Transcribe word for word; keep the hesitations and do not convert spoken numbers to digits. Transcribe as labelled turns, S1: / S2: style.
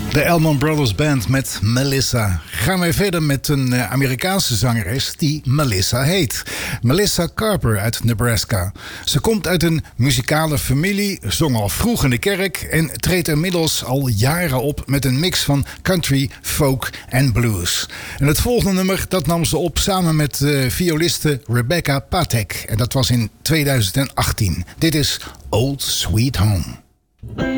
S1: De Allman Brothers Band met Melissa. Gaan wij verder met een Amerikaanse zangeres die Melissa heet. Melissa Carper uit Nebraska. Ze komt uit een muzikale familie, zong al vroeg in de kerk en treedt inmiddels al jaren op met een mix van country, folk en blues. En het volgende nummer dat nam ze op samen met uh, violiste Rebecca Patek. En dat was in tweeduizend achttien. Dit is Old Sweet Home.